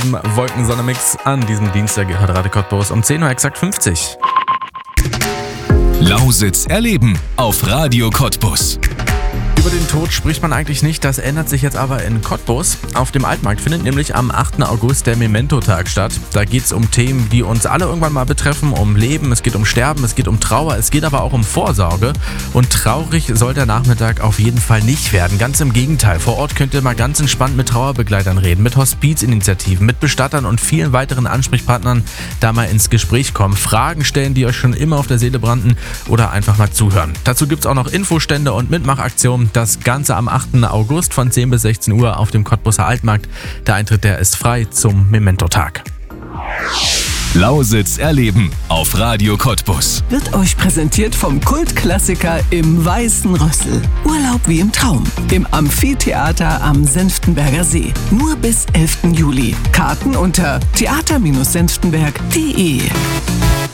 Wolkensonne-Mix an diesem Dienstag gehört Radio Cottbus um 10 Uhr exakt 50. Lausitz erleben auf Radio Cottbus. Über den Tod spricht man eigentlich nicht, das ändert sich jetzt aber in Cottbus. Auf dem Altmarkt findet nämlich am 8. August der Memento-Tag statt. Da geht es um Themen, die uns alle irgendwann mal betreffen, um Leben, es geht um Sterben, es geht um Trauer, es geht aber auch um Vorsorge. Und traurig soll der Nachmittag auf jeden Fall nicht werden, ganz im Gegenteil. Vor Ort könnt ihr mal ganz entspannt mit Trauerbegleitern reden, mit Hospizinitiativen, mit Bestattern und vielen weiteren Ansprechpartnern da mal ins Gespräch kommen, Fragen stellen, die euch schon immer auf der Seele brannten oder einfach mal zuhören. Dazu gibt es auch noch Infostände und Mitmachaktionen. Das Ganze am 8. August von 10 bis 16 Uhr auf dem Cottbuser Altmarkt. Der Eintritt, der ist frei zum Memento-Tag. Lausitz erleben auf Radio Cottbus. Wird euch präsentiert vom Kultklassiker im Weißen Rössel. Urlaub wie im Traum. Im Amphitheater am Senftenberger See. Nur bis 11. Juli. Karten unter theater-senftenberg.de.